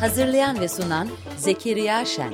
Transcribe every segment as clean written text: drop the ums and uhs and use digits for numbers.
Hazırlayan ve sunan Zekeriya Şen.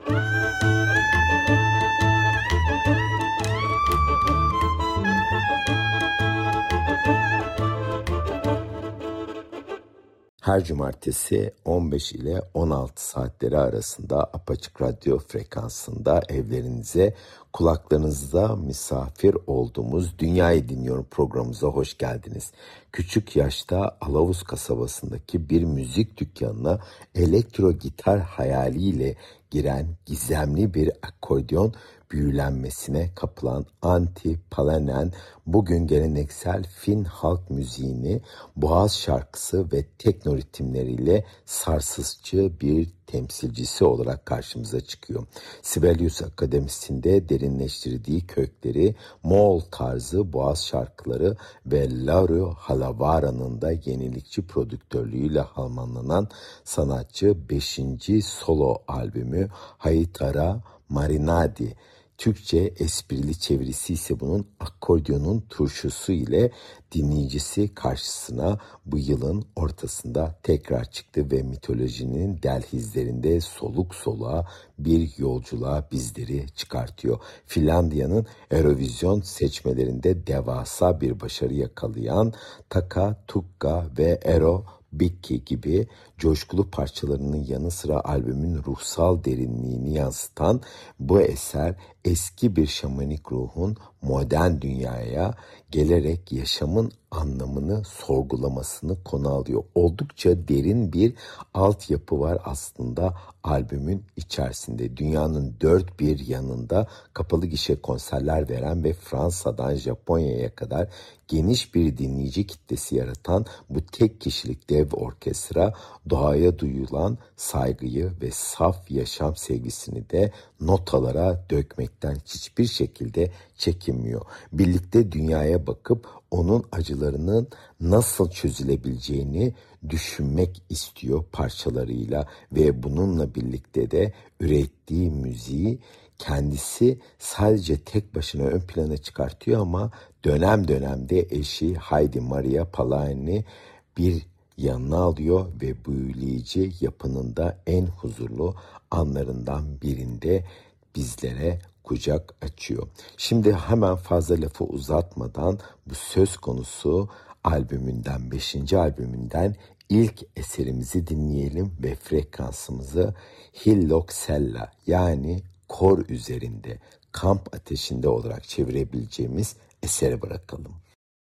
Her cumartesi 15 ile 16 saatleri arasında Apaçık Radyo frekansında evlerinize, kulaklarınızda misafir olduğumuz Dünyayı Dinliyorum programımıza hoş geldiniz. Küçük yaşta Alavuz kasabasındaki bir müzik dükkanına elektro gitar hayaliyle giren gizemli bir akordeon büyülenmesine kapılan Antti Palanen bugün geleneksel Fin halk müziğini boğaz şarkısı ve tekno ritimleriyle sarsıcı bir temsilcisi olarak karşımıza çıkıyor. Sibelius Akademisi'nde derinleştirdiği kökleri Moğol tarzı boğaz şarkıları ve Laru Halavara'nın da yenilikçi prodüktörlüğüyle harmanlanan sanatçı 5. solo albümü Haitara Marinadi, Türkçe esprili çevirisi ise bunun akordeonun turşusu ile dinleyicisi karşısına bu yılın ortasında tekrar çıktı ve mitolojinin dehlizlerinde soluk soluğa bir yolculuğa bizleri çıkartıyor. Finlandiya'nın Eurovision seçmelerinde devasa bir başarı yakalayan Taka Tukka ve Ero Bikki gibi coşkulu parçalarının yanı sıra albümün ruhsal derinliğini yansıtan bu eser eski bir şamanik ruhun modern dünyaya gelerek yaşamın anlamını sorgulamasını konu alıyor. Oldukça derin bir altyapı var aslında albümün içerisinde. Dünyanın dört bir yanında kapalı gişe konserler veren ve Fransa'dan Japonya'ya kadar geniş bir dinleyici kitlesi yaratan bu tek kişilik dev orkestra doğaya duyulan saygıyı ve saf yaşam sevgisini de notalara dökmekten hiçbir şekilde çekinmiyor. Birlikte dünyaya bakıp onun acılarının nasıl çözülebileceğini düşünmek istiyor parçalarıyla ve bununla birlikte de ürettiği müziği kendisi sadece tek başına ön plana çıkartıyor ama dönem dönemde eşi Heidi Maria Palanen'i bir yanına alıyor ve büyüleyici yapının da en huzurlu anlarından birinde bizlere kucak açıyor. Şimdi hemen fazla lafı uzatmadan bu söz konusu albümünden, 5. albümünden ilk eserimizi dinleyelim ve frekansımızı Hilloksella yani kor üzerinde, kamp ateşinde olarak çevirebileceğimiz esere bırakalım.